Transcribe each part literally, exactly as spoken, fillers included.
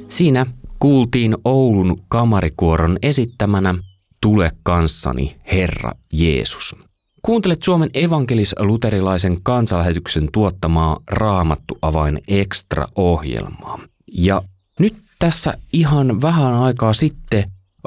Siinä kuultiin Oulun kamarikuoron esittämänä Tule kanssani, Herra Jeesus. Kuuntelet Suomen evankelis-luterilaisen kansanlähetyksen tuottamaa Raamattu Avain Extra-ohjelmaa. Ja nyt tässä ihan vähän aikaa sitten,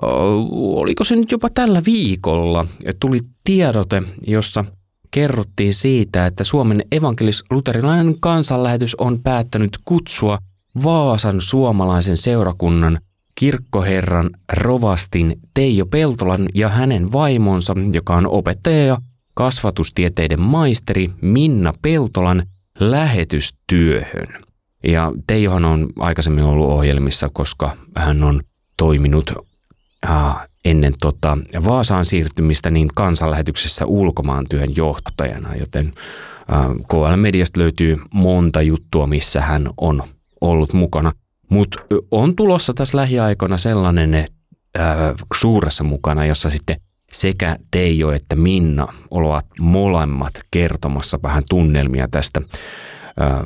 oliko se nyt jopa tällä viikolla, tuli tiedote, jossa kerrottiin siitä, että Suomen evankelis-luterilainen kansanlähetys on päättänyt kutsua Vaasan suomalaisen seurakunnan kirkkoherran rovastin Teijo Peltolan ja hänen vaimonsa, joka on opettaja ja kasvatustieteiden maisteri Minna Peltolan, lähetystyöhön. Ja Teijohan on aikaisemmin ollut ohjelmissa, koska hän on toiminut äh, ennen tota Vaasaan siirtymistä niin kansanlähetyksessä ulkomaantyön johtajana, joten äh, K L-mediasta löytyy monta juttua, missä hän on ollut mukana. Mutta on tulossa tässä lähiaikoina sellainen äh, suuressa mukana, jossa sitten sekä Teijo että Minna ovat molemmat kertomassa vähän tunnelmia tästä, äh,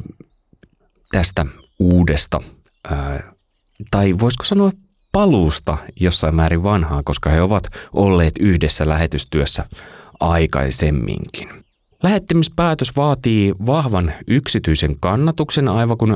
tästä uudesta, äh, tai voisiko sanoa paluusta jossain määrin vanhaa, koska he ovat olleet yhdessä lähetystyössä aikaisemminkin. Lähettämispäätös vaatii vahvan yksityisen kannatuksen, aivan kun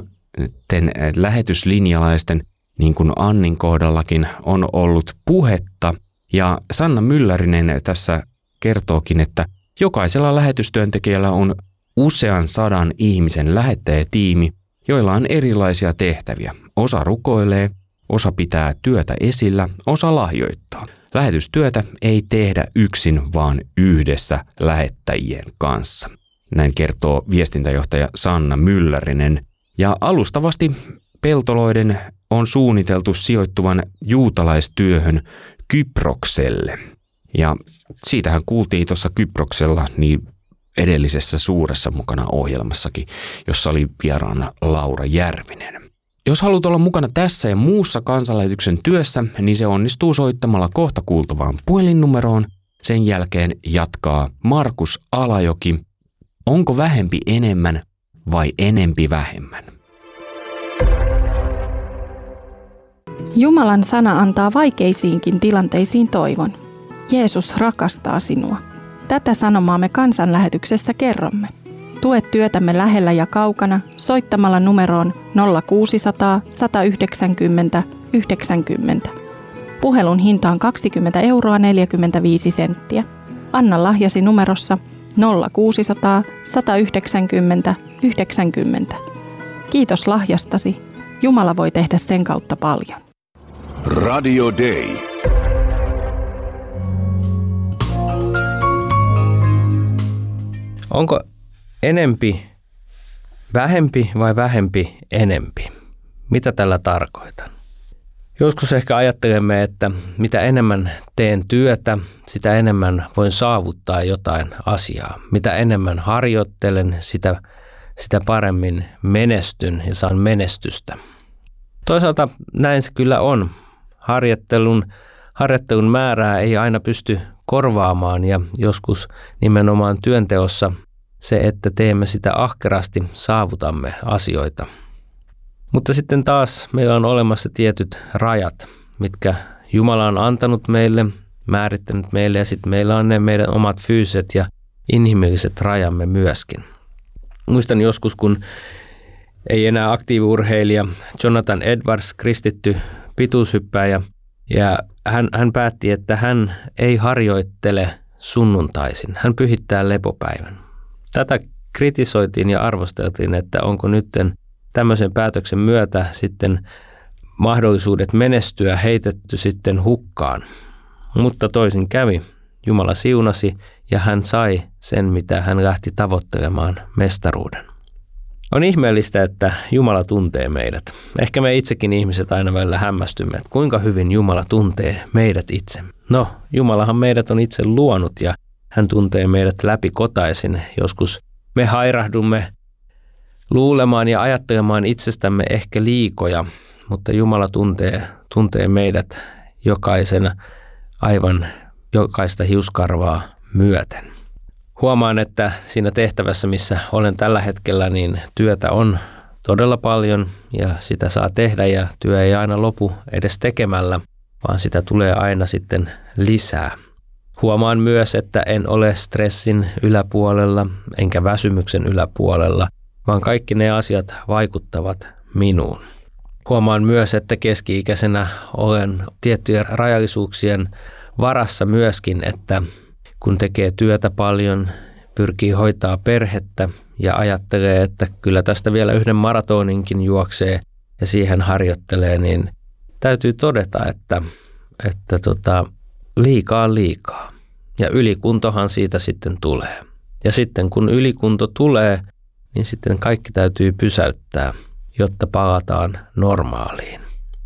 lähetyslinjalaisten, niin kuin Annin kohdallakin, on ollut puhetta. Ja Sanna Myllärinen tässä kertookin, että jokaisella lähetystyöntekijällä on usean sadan ihmisen lähettäjätiimi, joilla on erilaisia tehtäviä. Osa rukoilee, osa pitää työtä esillä, osa lahjoittaa. Lähetystyötä ei tehdä yksin, vaan yhdessä lähettäjien kanssa. Näin kertoo viestintäjohtaja Sanna Myllärinen. Ja alustavasti Peltoloiden on suunniteltu sijoittuvan juutalaistyöhön Kyprokselle. Ja siitähän kuultiin tuossa Kyproksella niin edellisessä suuressa mukana ohjelmassakin, jossa oli vieraana Laura Järvinen. Jos haluat olla mukana tässä ja muussa kansanlähetyksen työssä, niin se onnistuu soittamalla kohta kuultavaan puhelinnumeroon. Sen jälkeen jatkaa Markus Alajoki. Onko vähempi enemmän vai enempi vähemmän? Jumalan sana antaa vaikeisiinkin tilanteisiin toivon. Jeesus rakastaa sinua. Tätä sanomaa me kansanlähetyksessä kerromme. Tue työtämme lähellä ja kaukana soittamalla numeroon nolla kuusisataa, sata yhdeksänkymmentä, yhdeksänkymmentä. Puhelun hinta on kaksikymmentä euroa neljäkymmentäviisi senttiä. Anna lahjasi numerossa nolla kuusisataa, sata yhdeksänkymmentä, yhdeksänkymmentä. Kiitos lahjastasi. Jumala voi tehdä sen kautta paljon. Radio Day. Onko enempi vähempi vai vähempi enempi? Mitä tällä tarkoitan? Joskus ehkä ajattelemme, että mitä enemmän teen työtä, sitä enemmän voin saavuttaa jotain asiaa. Mitä enemmän harjoittelen, sitä, sitä paremmin menestyn ja saan menestystä. Toisaalta näin se kyllä on. Harjoittelun, harjoittelun määrää ei aina pysty korvaamaan ja joskus nimenomaan työnteossa se, että teemme sitä ahkerasti, saavutamme asioita. Mutta sitten taas meillä on olemassa tietyt rajat, mitkä Jumala on antanut meille, määrittänyt meille ja sitten meillä on ne meidän omat fyysiset ja inhimilliset rajamme myöskin. Muistan joskus, kun ei enää aktiiviurheilija Jonathan Edwards, kristitty pituushyppääjä, ja hän, hän päätti, että hän ei harjoittele sunnuntaisin. Hän pyhittää lepopäivän. Tätä kritisoitiin ja arvosteltiin, että onko nyt tämmöisen päätöksen myötä sitten mahdollisuudet menestyä heitetty sitten hukkaan. Mutta toisin kävi. Jumala siunasi ja hän sai sen, mitä hän lähti tavoittelemaan, mestaruuden. On ihmeellistä, että Jumala tuntee meidät. Ehkä me itsekin ihmiset aina välillä hämmästymme, että kuinka hyvin Jumala tuntee meidät itse. No, Jumalahan meidät on itse luonut ja hän tuntee meidät läpikotaisin. Joskus me hairahdumme luulemaan ja ajattelemaan itsestämme ehkä liikoja, mutta Jumala tuntee, tuntee meidät jokaisena aivan jokaista hiuskarvaa myöten. Huomaan, että siinä tehtävässä, missä olen tällä hetkellä, niin työtä on todella paljon ja sitä saa tehdä ja työ ei aina lopu edes tekemällä, vaan sitä tulee aina sitten lisää. Huomaan myös, että en ole stressin yläpuolella enkä väsymyksen yläpuolella, vaan kaikki ne asiat vaikuttavat minuun. Huomaan myös, että keski-ikäisenä olen tiettyjen rajallisuuksien varassa myöskin, että kun tekee työtä paljon, pyrkii hoitaa perhettä ja ajattelee, että kyllä tästä vielä yhden maratoninkin juoksee ja siihen harjoittelee, niin täytyy todeta, että, että tota, liikaa on liikaa. Ja ylikuntohan siitä sitten tulee. Ja sitten kun ylikunto tulee, niin sitten kaikki täytyy pysäyttää, jotta palataan normaaliin.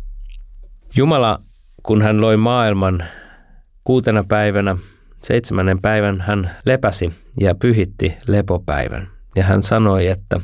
Jumala, kun hän loi maailman kuutena päivänä, seitsemännen päivän hän lepäsi ja pyhitti lepopäivän. Ja hän sanoi, että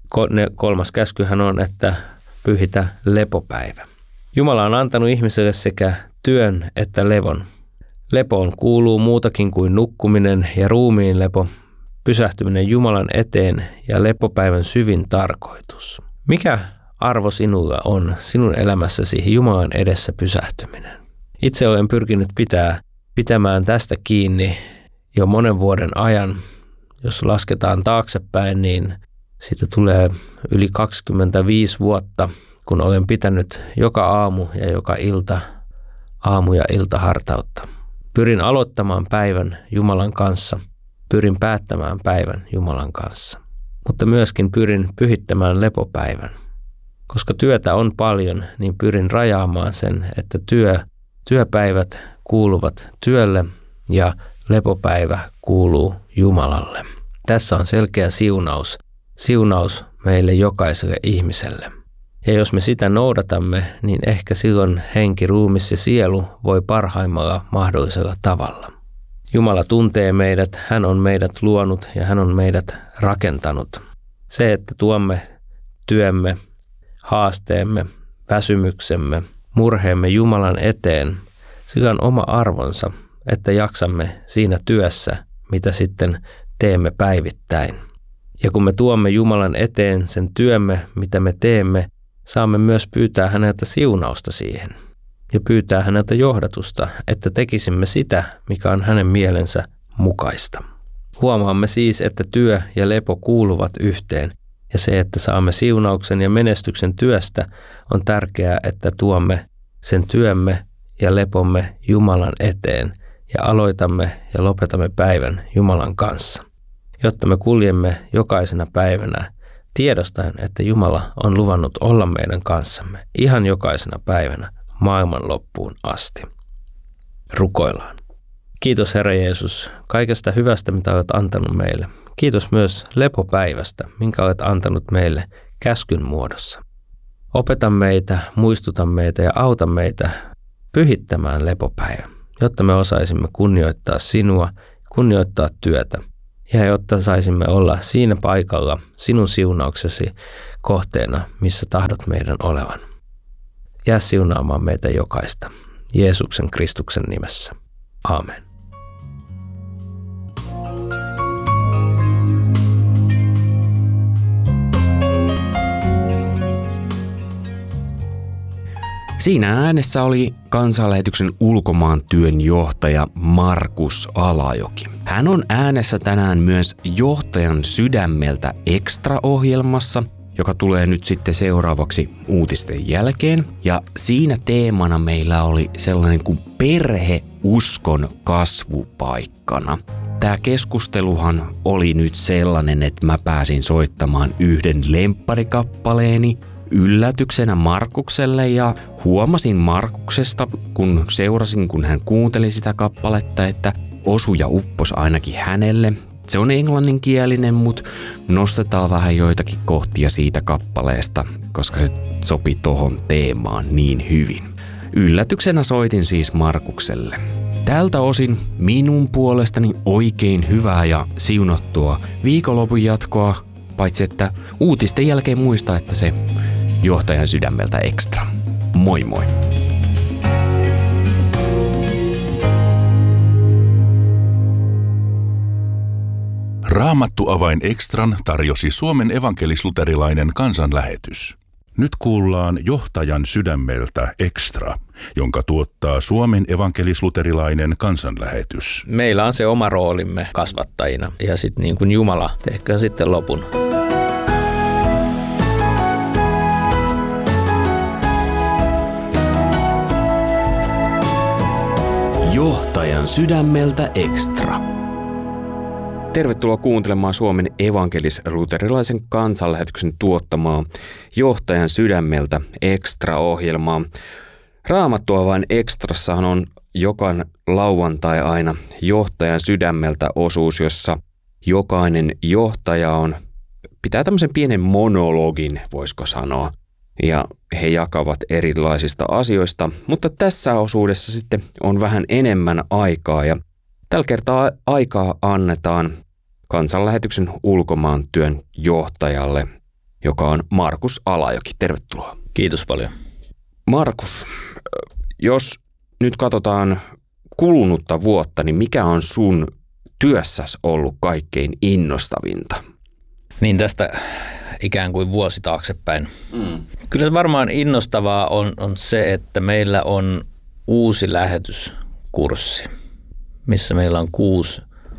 kolmas käskyhän on, että pyhitä lepopäivä. Jumala on antanut ihmiselle sekä työn että levon. Lepoon kuuluu muutakin kuin nukkuminen ja ruumiin lepo, pysähtyminen Jumalan eteen ja lepopäivän syvin tarkoitus. Mikä arvo sinulla on sinun elämässäsi Jumalan edessä pysähtyminen? Itse olen pyrkinyt pitää, pitämään tästä kiinni jo monen vuoden ajan. Jos lasketaan taaksepäin, niin siitä tulee yli kaksikymmentäviisi vuotta, kun olen pitänyt joka aamu ja joka ilta aamu- ja iltahartautta. Pyrin aloittamaan päivän Jumalan kanssa, pyrin päättämään päivän Jumalan kanssa, mutta myöskin pyrin pyhittämään lepopäivän. Koska työtä on paljon, niin pyrin rajaamaan sen, että työ, työpäivät kuuluvat työlle ja lepopäivä kuuluu Jumalalle. Tässä on selkeä siunaus, siunaus meille jokaiselle ihmiselle. Ja jos me sitä noudatamme, niin ehkä silloin henki, ruumis ja sielu voi parhaimmalla mahdollisella tavalla. Jumala tuntee meidät, hän on meidät luonut ja hän on meidät rakentanut. Se, että tuomme työmme, haasteemme, väsymyksemme, murheemme Jumalan eteen, sillä on oma arvonsa, että jaksamme siinä työssä, mitä sitten teemme päivittäin. Ja kun me tuomme Jumalan eteen sen työmme, mitä me teemme, saamme myös pyytää häneltä siunausta siihen ja pyytää häneltä johdatusta, että tekisimme sitä, mikä on hänen mielensä mukaista. Huomaamme siis, että työ ja lepo kuuluvat yhteen ja se, että saamme siunauksen ja menestyksen työstä, on tärkeää, että tuomme sen työmme ja lepomme Jumalan eteen ja aloitamme ja lopetamme päivän Jumalan kanssa, jotta me kuljemme jokaisena päivänä tiedostaen, että Jumala on luvannut olla meidän kanssamme ihan jokaisena päivänä maailman loppuun asti. Rukoillaan. Kiitos Herra Jeesus kaikesta hyvästä, mitä olet antanut meille. Kiitos myös lepopäivästä, minkä olet antanut meille käskyn muodossa. Opeta meitä, muistuta meitä ja auta meitä pyhittämään lepopäivän, jotta me osaisimme kunnioittaa sinua, kunnioittaa työtä ja jotta saisimme olla siinä paikalla sinun siunauksesi kohteena, missä tahdot meidän olevan. Jää siunaamaan meitä jokaista. Jeesuksen Kristuksen nimessä. Aamen. Siinä äänessä oli kansanlähetyksen ulkomaan työn johtaja Markus Alajoki. Hän on äänessä tänään myös Johtajan sydämeltä Extra-ohjelmassa, joka tulee nyt sitten seuraavaksi uutisten jälkeen. Ja siinä teemana meillä oli sellainen kuin perhe uskon kasvupaikkana. Tämä keskusteluhan oli nyt sellainen, että mä pääsin soittamaan yhden lempparikappaleeni yllätyksenä Markukselle ja huomasin Markuksesta, kun seurasin, kun hän kuunteli sitä kappaletta, että osui ja uppos ainakin hänelle. Se on englanninkielinen, mutta nostetaan vähän joitakin kohtia siitä kappaleesta, koska se sopi tohon teemaan niin hyvin. Yllätyksenä soitin siis Markukselle. Tältä osin minun puolestani oikein hyvää ja siunattua viikonlopun jatkoa, paitsi että uutisten jälkeen muista, että se Johtajan sydämeltä Extra. Moi moi! Raamattuavain Extran tarjosi Suomen evankelis-luterilainen kansanlähetys. Nyt kuullaan Johtajan sydämeltä Extra, jonka tuottaa Suomen evankelis-luterilainen kansanlähetys. Meillä on se oma roolimme kasvattajina ja sitten niin kuin Jumala tehköön sitten lopun. Johtajan sydämeltä Extra. Tervetuloa kuuntelemaan Suomen evankelis-luterilaisen kansanlähetyksen tuottamaa Johtajan sydämeltä Extra-ohjelmaa. Raamattuavain Extrassahan on jokan lauantai aina Johtajan sydämeltä osuus, jossa jokainen johtaja on, pitää tämmöisen pienen monologin, voisiko sanoa. Ja he jakavat erilaisista asioista, mutta tässä osuudessa sitten on vähän enemmän aikaa ja tällä kertaa aikaa annetaan kansanlähetyksen ulkomaan työn johtajalle, joka on Markus Alajoki. Tervetuloa. Kiitos paljon. Markus, jos nyt katsotaan kulunutta vuotta, niin mikä on sun työssäsi ollut kaikkein innostavinta? Niin tästä ikään kuin vuosi taaksepäin. Mm. Kyllä varmaan innostavaa on, on se, että meillä on uusi lähetyskurssi, missä meillä on kuusi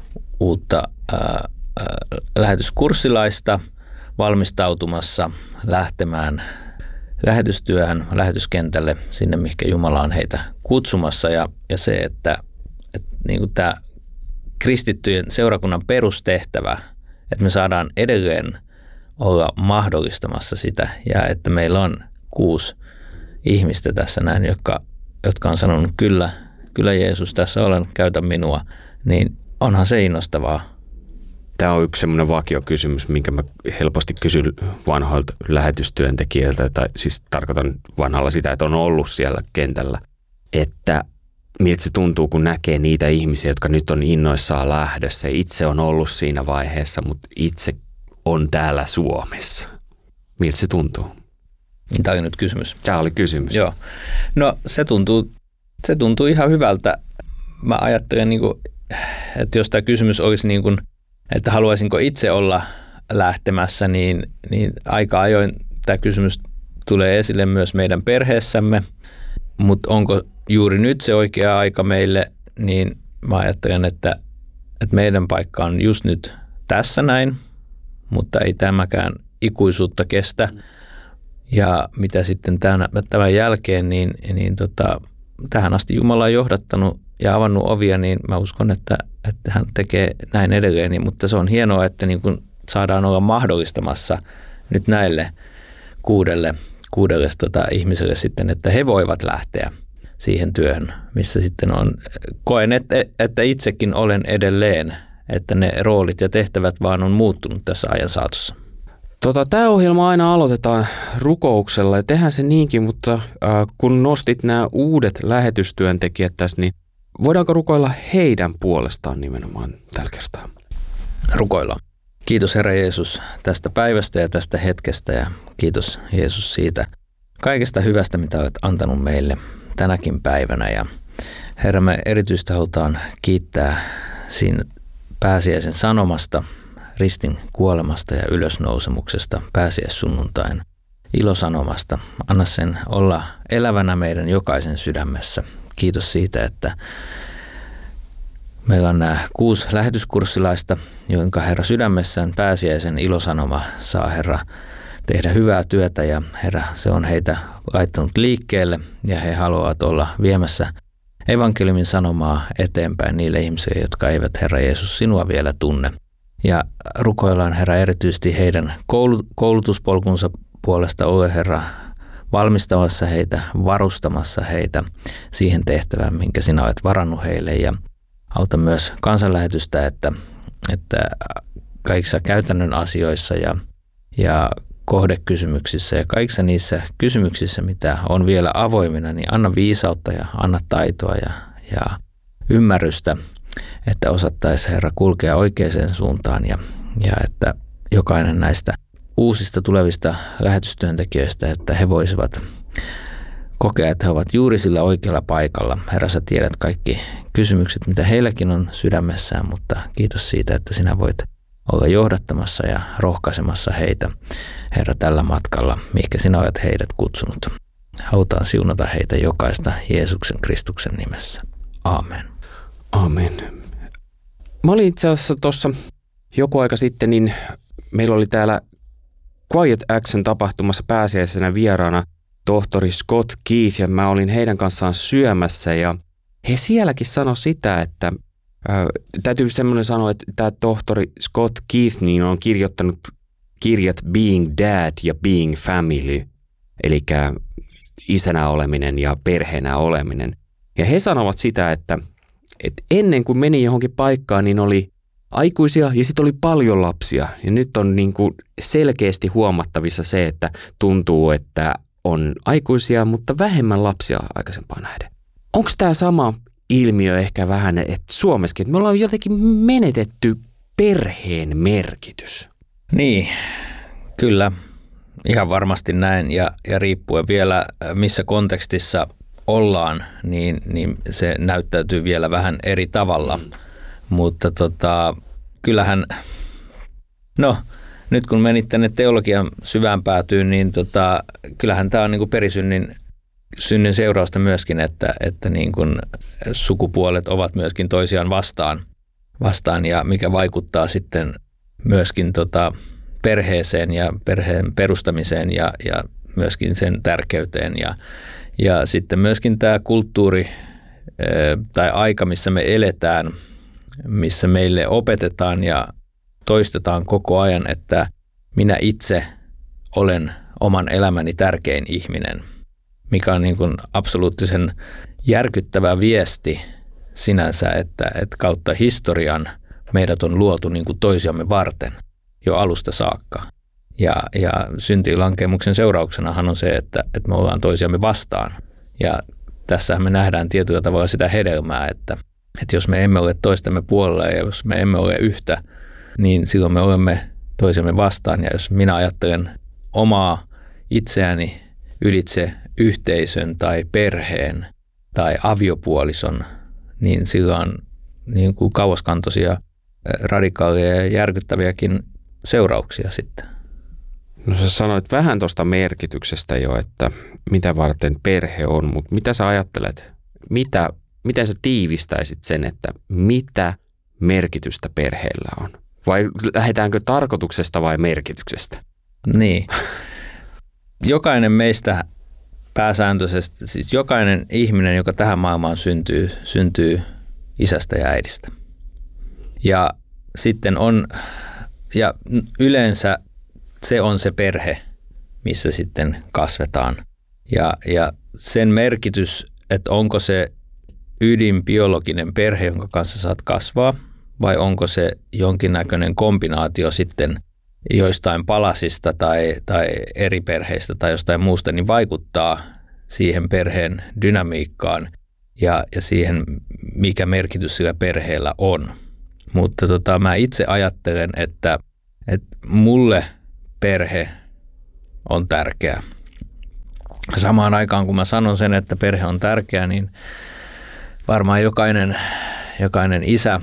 uutta ää, ää, lähetyskurssilaista valmistautumassa lähtemään lähetystyöhön, lähetyskentälle, sinne mihinkä Jumala on heitä kutsumassa. Ja, ja se, että, että niin kuin tämä kristittyjen seurakunnan perustehtävä, että me saadaan edelleen olla mahdollistamassa sitä ja että meillä on kuusi ihmistä tässä näin, jotka, jotka on sanonut kyllä, kyllä Jeesus, tässä olen, käytä minua, niin onhan se innostavaa. Tämä on yksi semmoinen vakiokysymys, minkä mä helposti kysyn vanhoilta lähetystyöntekijöiltä, tai siis tarkoitan vanhalla sitä, että on ollut siellä kentällä, että miltä se tuntuu, kun näkee niitä ihmisiä, jotka nyt on innoissaan lähdössä. Itse on ollut siinä vaiheessa, mutta itse on täällä Suomessa. Miltä se tuntuu? Tämä oli nyt kysymys. Tämä oli kysymys. Joo. No se tuntuu, se tuntuu ihan hyvältä. Mä ajattelen, niin kuin, että jos tämä kysymys olisi niin kuin, että haluaisinko itse olla lähtemässä, niin, niin aika ajoin tämä kysymys tulee esille myös meidän perheessämme. Mutta onko juuri nyt se oikea aika meille, niin mä ajattelen, että, että meidän paikka on just nyt tässä näin, mutta ei tämäkään ikuisuutta kestä. Ja mitä sitten tämän, tämän jälkeen, niin, niin tota, tähän asti Jumala on johdattanut ja avannut ovia, niin mä uskon, että, että hän tekee näin edelleen. Niin, mutta se on hienoa, että niin kun saadaan olla mahdollistamassa nyt näille kuudelle, kuudelle tota, ihmiselle sitten, että he voivat lähteä siihen työhön, missä sitten on, koen, että, että itsekin olen edelleen, että ne roolit ja tehtävät vaan on muuttunut tässä ajan saatossa. Tota, tämä ohjelma aina aloitetaan rukouksella ja tehdään se niinkin, mutta äh, kun nostit nämä uudet lähetystyöntekijät tässä, niin voidaanko rukoilla heidän puolestaan nimenomaan tällä kertaa? Rukoillaan. Kiitos Herra Jeesus tästä päivästä ja tästä hetkestä ja kiitos Jeesus siitä kaikesta hyvästä, mitä olet antanut meille tänäkin päivänä. Ja Herra, me erityisesti halutaan kiittää siinä pääsiäisen sanomasta, ristin kuolemasta ja ylösnousemuksesta, pääsiäissunnuntain ilosanomasta. Anna sen olla elävänä meidän jokaisen sydämessä. Kiitos siitä, että meillä on nämä kuusi lähetyskurssilaista, joinka Herra sydämessään pääsiäisen ilosanoma saa Herra tehdä hyvää työtä ja Herra se on heitä laittanut liikkeelle ja he haluavat olla viemässä evankeliumin sanomaa eteenpäin niille ihmisille, jotka eivät Herra Jeesus sinua vielä tunne. Ja rukoillaan Herra erityisesti heidän koulutuspolkunsa puolesta, ole Herra valmistamassa heitä, varustamassa heitä siihen tehtävään, minkä sinä olet varannut heille ja auta myös kansanlähetystä, että, että kaikissa käytännön asioissa ja, ja kohdekysymyksissä ja kaikissa niissä kysymyksissä, mitä on vielä avoimina, niin anna viisautta ja anna taitoa ja, ja ymmärrystä, että osattaisi Herra kulkea oikeaan suuntaan ja, ja että jokainen näistä uusista tulevista lähetystyöntekijöistä, että he voisivat kokea, että he ovat juuri sillä oikealla paikalla. Herra, sä tiedät kaikki kysymykset, mitä heilläkin on sydämessään, mutta kiitos siitä, että sinä voit olla johdattamassa ja rohkaisemassa heitä, Herra, tällä matkalla, mihinkä sinä olet heidät kutsunut. Halutaan siunata heitä jokaista Jeesuksen Kristuksen nimessä. Aamen. Aamen. Mä olin itse asiassa tuossa joku aika sitten, niin meillä oli täällä Quiet Action tapahtumassa pääsiäisenä vieraana tohtori Scott Keith, ja mä olin heidän kanssaan syömässä, ja he sielläkin sanoi sitä, että ää, täytyy semmoinen sanoa, että tämä tohtori Scott Keith niin on kirjoittanut kirjat Being Dad ja Being Family, eli isänä oleminen ja perheenä oleminen. Ja he sanovat sitä, että, että ennen kuin meni johonkin paikkaan, niin oli aikuisia ja sitten oli paljon lapsia. Ja nyt on niin kuin selkeästi huomattavissa se, että tuntuu, että on aikuisia, mutta vähemmän lapsia aikaisempaan nähden. Onko tämä sama ilmiö ehkä vähän, että Suomessakin, että me ollaan jotenkin menetetty perheen merkitys? Niin, kyllä. Ihan varmasti näin, ja, ja riippuen vielä missä kontekstissa ollaan, niin, niin se näyttäytyy vielä vähän eri tavalla. Mm. Mutta tota, kyllähän, no nyt kun menit tänne teologian syvään päätyyn, niin tota, kyllähän tämä on niin kuin perisynnin synnin seurausta myöskin, että, että niin kuin sukupuolet ovat myöskin toisiaan vastaan, vastaan ja mikä vaikuttaa sitten myöskin tota, perheeseen ja perheen perustamiseen ja, ja myöskin sen tärkeyteen. Ja, ja sitten myöskin tämä kulttuuri tai aika, missä me eletään, missä meille opetetaan ja toistetaan koko ajan, että minä itse olen oman elämäni tärkein ihminen, mikä on niin kuin absoluuttisen järkyttävä viesti sinänsä, että, että kautta historian meidät on luotu niin kuin toisiamme varten jo alusta saakka. Ja, ja syntilankemuksen seurauksenahan on se, että, että me ollaan toisiamme vastaan. Ja tässähän me nähdään tietyllä tavalla sitä hedelmää, että, että jos me emme ole toistemme puolella ja jos me emme ole yhtä, niin silloin me olemme toisemme vastaan. Ja jos minä ajattelen omaa itseäni ylitse yhteisön tai perheen tai aviopuolison, niin sillä on niin kuin kauaskantoisia, radikaaleja ja järkyttäviäkin seurauksia sitten. No sä sanoit vähän tuosta merkityksestä jo, että mitä varten perhe on, mutta mitä sä ajattelet? Mitä, miten sä tiivistäisit sen, että mitä merkitystä perheellä on? Vai lähdetäänkö tarkoituksesta vai merkityksestä? Niin. Jokainen meistä pääsääntöisesti, siis jokainen ihminen, joka tähän maailmaan syntyy, syntyy isästä ja äidistä. Ja sitten on, ja yleensä se on se perhe, missä sitten kasvetaan. Ja, ja sen merkitys, että onko se ydinbiologinen perhe, jonka kanssa saat kasvaa, vai onko se jonkinnäköinen kombinaatio sitten joistain palasista tai, tai eri perheistä tai jostain muusta, niin vaikuttaa siihen perheen dynamiikkaan ja, ja siihen, mikä merkitys sillä perheellä on. Mutta tota, mä itse ajattelen, että, että mulle perhe on tärkeä. Samaan aikaan, kun mä sanon sen, että perhe on tärkeä, niin varmaan jokainen, jokainen isä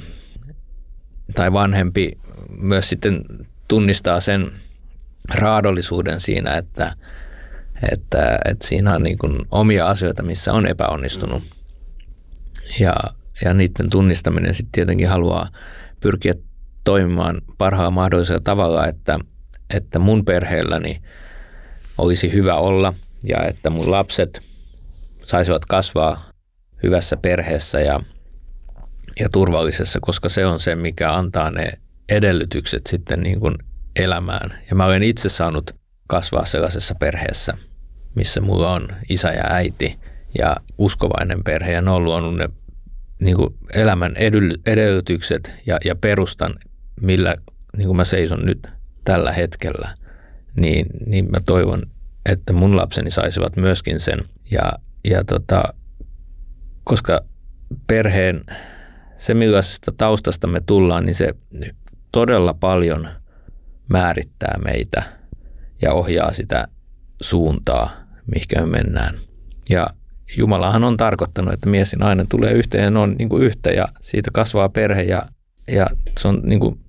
tai vanhempi myös sitten tunnistaa sen raadollisuuden siinä, että, että, että siinä on niin kuin omia asioita, missä on epäonnistunut. Ja, ja niiden tunnistaminen sitten tietenkin haluaa pyrkiä toimimaan parhaalla mahdollisella tavalla, että, että mun perheelläni olisi hyvä olla ja että mun lapset saisivat kasvaa hyvässä perheessä ja, ja turvallisessa, koska se on se, mikä antaa ne edellytykset sitten niin kuin elämään. Ja mä olen itse saanut kasvaa sellaisessa perheessä, missä mulla on isä ja äiti ja uskovainen perhe. Ja ne on luonut ne niin kuin elämän edellytykset ja, ja perustan, millä niin kuin mä seison nyt tällä hetkellä. Niin, niin mä toivon, että mun lapseni saisivat myöskin sen. Ja, ja tota, koska perheen, se millaisesta taustasta me tullaan, niin se todella paljon määrittää meitä ja ohjaa sitä suuntaa, mihinkä me mennään. Ja Jumalahan on tarkoittanut, että mies ja nainen tulee yhteen ja ne on niin kuin yhtä ja siitä kasvaa perhe ja, ja se on niin kuin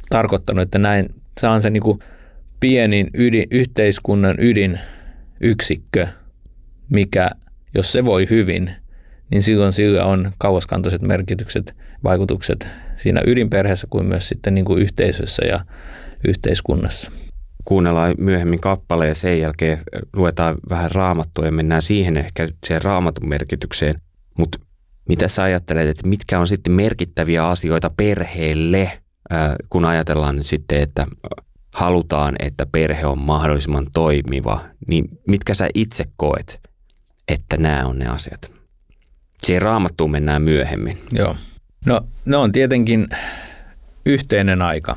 tarkoittanut, että näin saan sen niin kuin pienin ydin, yhteiskunnan ydinyksikkö, mikä, jos se voi hyvin, niin silloin sillä on kauaskantoiset merkitykset, vaikutukset siinä ydinperheessä kuin myös sitten niin kuin yhteisössä ja yhteiskunnassa. Kuunnellaan myöhemmin kappale ja sen jälkeen luetaan vähän Raamattua ja mennään siihen ehkä siihen Raamatun merkitykseen. Mutta mitä sä ajattelet, että mitkä on sitten merkittäviä asioita perheelle, kun ajatellaan nyt sitten, että halutaan, että perhe on mahdollisimman toimiva, niin mitkä sä itse koet, että nämä on ne asiat? Siihen Raamattuun mennään myöhemmin. Joo. No, ne on tietenkin yhteinen aika.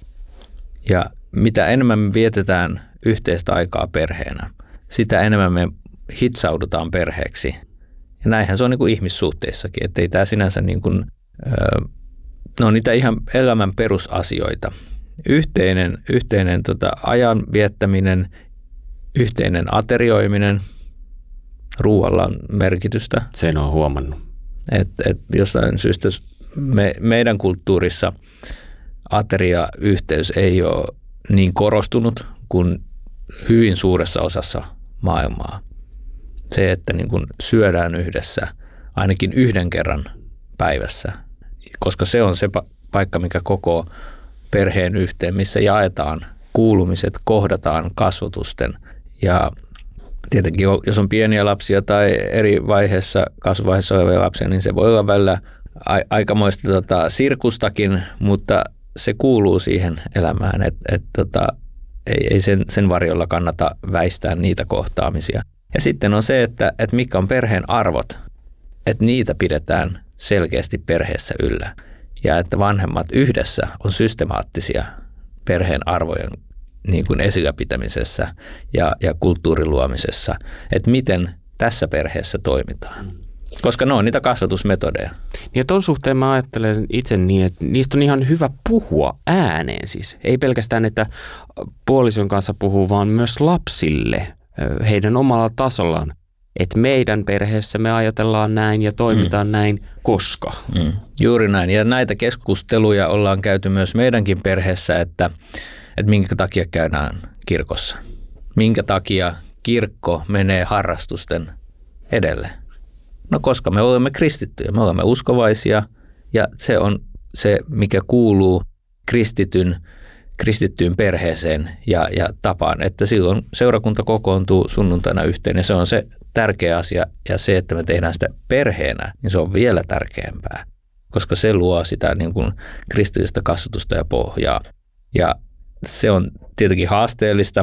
Ja mitä enemmän me vietetään yhteistä aikaa perheenä, sitä enemmän me hitsaudutaan perheeksi. Ja näinhän se on niin kuin ihmissuhteissakin, että ei tämä sinänsä niin kuin, no niitä ihan elämän perusasioita. Yhteinen, yhteinen tota, ajan viettäminen, yhteinen aterioiminen, ruoalla on merkitystä. Sen on huomannut. Et, et jostain syystä me, meidän kulttuurissa ateriayhteys ei ole niin korostunut kuin hyvin suuressa osassa maailmaa. Se, että niin kun syödään yhdessä ainakin yhden kerran päivässä, koska se on se paikka, mikä koko perheen yhteen, missä jaetaan kuulumiset, kohdataan kasvatusten. Ja tietenkin, jos on pieniä lapsia tai eri vaiheessa, kasvuvaiheessa olevia lapsia, niin se voi olla välillä aikamoista tota, sirkustakin, mutta se kuuluu siihen elämään, että et, tota, ei, ei sen, sen varjolla kannata väistää niitä kohtaamisia. Ja sitten on se, että, että mitkä on perheen arvot, että niitä pidetään selkeästi perheessä yllä. Ja että vanhemmat yhdessä on systemaattisia perheen arvojen niin kuin esillä pitämisessä ja, ja kulttuurin luomisessa, että miten tässä perheessä toimitaan. Koska ne on niitä kasvatusmetodeja. Ja tuon suhteen mä ajattelen itse niin, että niistä on ihan hyvä puhua ääneen siis. Ei pelkästään, että puolison kanssa puhuu, vaan myös lapsille heidän omalla tasollaan. Että meidän perheessä me ajatellaan näin ja toimitaan mm. näin, koska. Mm. Juuri näin. Ja näitä keskusteluja ollaan käyty myös meidänkin perheessä, että, että minkä takia käydään kirkossa. Minkä takia kirkko menee harrastusten edelle. No koska me olemme kristittyjä, me olemme uskovaisia ja se on se, mikä kuuluu kristityn, kristittyyn perheeseen ja, ja tapaan, että silloin seurakunta kokoontuu sunnuntaina yhteen ja se on se tärkeä asia ja se, että me tehdään sitä perheenä, niin se on vielä tärkeämpää, koska se luo sitä niin kuin kristillistä kasvatusta ja pohjaa. Ja se on tietenkin haasteellista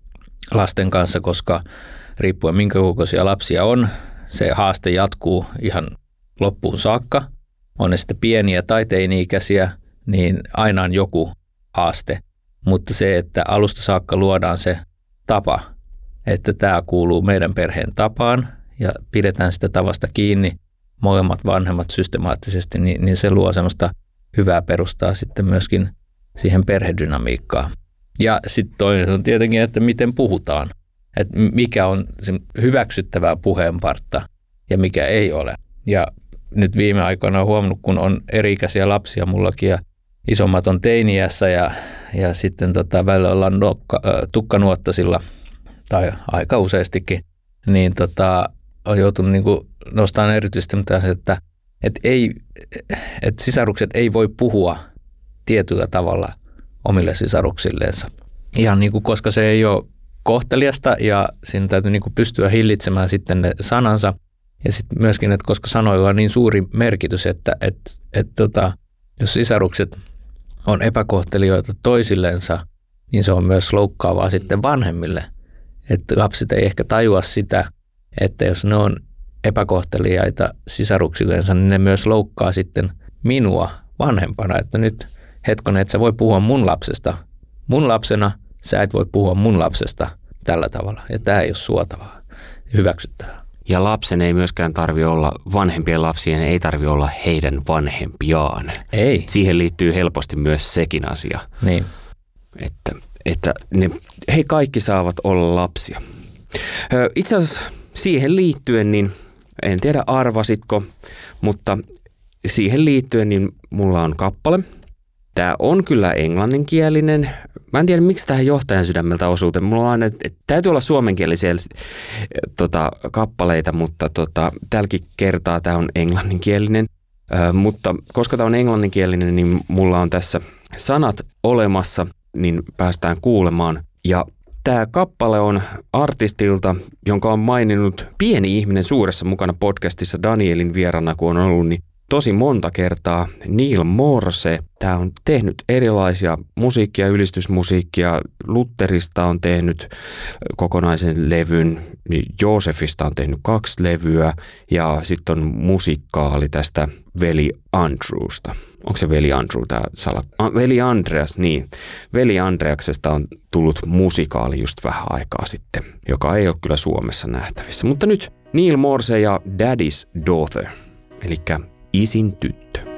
lasten kanssa, koska riippuen minkä kokoisia lapsia on, se haaste jatkuu ihan loppuun saakka. On ne sitten pieniä tai teini-ikäisiä, niin aina on joku haaste. Mutta se, että alusta saakka luodaan se tapa, että tämä kuuluu meidän perheen tapaan ja pidetään sitä tavasta kiinni molemmat vanhemmat systemaattisesti, niin, niin se luo semmoista hyvää perustaa sitten myöskin siihen perhedynamiikkaan. Ja sitten toinen on tietenkin, että miten puhutaan. Että mikä on se hyväksyttävää puheenpartta ja mikä ei ole. Ja nyt viime aikoina olen huomannut, kun on eri-ikäisiä lapsia mullakin ja isommat on teiniässä ja, ja sitten tota, välillä ollaan nokka, äh, tukkanuottasilla tai aika useastikin, niin tota, on joutunut niin kuin nostamaan erityisesti mitään, että, että, ei, että sisarukset ei voi puhua tietyllä tavalla omille sisaruksilleensa. Ihan niin kuin, koska se ei ole kohteliasta ja siinä täytyy niin kuin pystyä hillitsemään sitten ne sanansa. Ja sitten myöskin, että koska sanoilla on niin suuri merkitys, että et, et, tota, jos sisarukset on epäkohtelijoita toisilleensa, niin se on myös loukkaavaa sitten vanhemmille. Että lapset ei ehkä tajua sitä, että jos ne on epäkohtelijaita sisaruksillensa, niin ne myös loukkaa sitten minua vanhempana. Että nyt hetkonen, että sä voi puhua mun lapsesta. Mun lapsena sä et voi puhua mun lapsesta tällä tavalla. Ja tämä ei ole suotavaa ja hyväksyttävää. Ja lapsen ei myöskään tarvitse olla, vanhempien lapsien ei tarvitse olla heidän vanhempiaan. Ei. Siihen liittyy helposti myös sekin asia. Niin. Että, että ne, he kaikki saavat olla lapsia. Itse asiassa siihen liittyen, niin en tiedä arvasitko, mutta siihen liittyen niin mulla on kappale, Tämä on kyllä englanninkielinen. Mä en tiedä, miksi tähän Johtajan sydämeltä osuuteen. Mulla on aina, että täytyy olla suomenkielisiä tota, kappaleita, mutta tota, tälläkin kertaa tämä on englanninkielinen. Ö, mutta koska tämä on englanninkielinen, niin mulla on tässä sanat olemassa, niin päästään kuulemaan. Ja tämä kappale on artistilta, jonka on maininnut Pieni ihminen suuressa mukana podcastissa Danielin vierana, kun on ollut, niin tosi monta kertaa. Neil Morse, tämä on tehnyt erilaisia musiikkia, ylistysmusiikkia. Lutherista on tehnyt kokonaisen levyn, Joosefista on tehnyt kaksi levyä ja sitten on musikaali tästä veli Andrewsta. Onko se veli Andrew tämä sala? Ah, veli Andreas, niin. Veli Andreaksesta on tullut musikaali just vähän aikaa sitten, joka ei ole kyllä Suomessa nähtävissä. Mutta nyt Neil Morse ja Daddy's Daughter, eli isin tyttö.